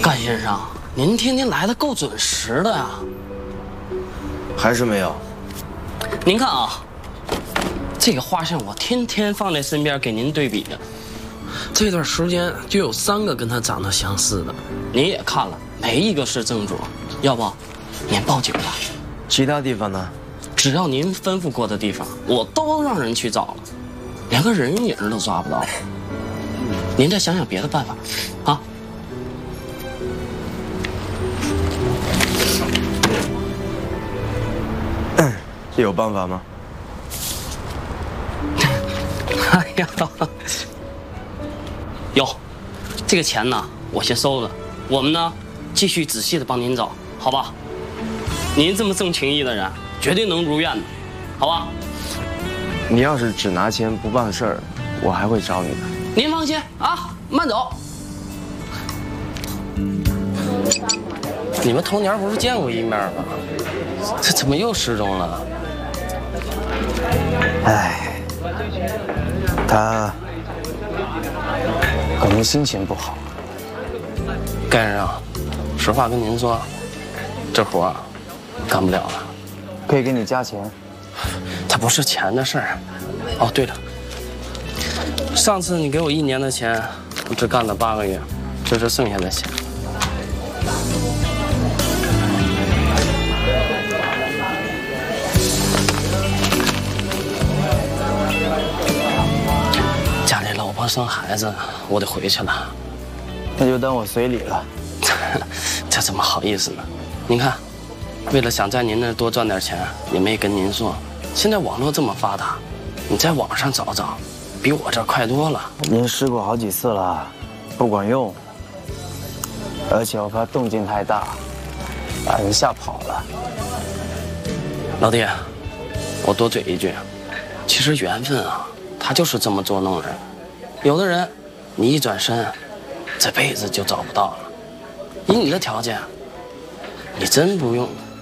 甘先生，您天天来的够准时的呀。 还是没有。 您看啊，这个画像我天天放在身边给您对比的。这段时间就有3个跟他长得相似的，您也看了，没一个是正主。要不，您报警吧。 其他地方呢？ 只要您吩咐过的地方，我都让人去找了，连个人影都抓不到。您再想想别的办法，啊？ 有办法吗？ 哎呀，有，这个钱呢，我先收了。我们呢，继续仔细的帮您找，好吧？您这么重情义的人，绝对能如愿的，好吧？ 你要是只拿钱不办事儿，我还会找你的。 您放心啊，慢走。你们头年不是见过一面吗？这怎么又失踪了？ 哎，他可能心情不好。 甘先生，实话跟您说，这活干不了了。 可以给你加钱。 它不是钱的事儿。哦，对了，上次你给我1年的钱，我只干了8个月，这是剩下的钱。家里老婆生孩子，我得回去了。 那就当我随礼了。 这怎么好意思呢？您看，为了想在您那儿多赚点钱，也没跟您说。现在网络这么发达，你在网上找找，比我这儿快多了。 您试过好几次了，不管用。而且我怕动静太大，把人吓跑了。 老弟，我多嘴一句，其实缘分啊，它就是这么捉弄人。有的人，你一转身，这辈子就找不到了。以你的条件，你真不用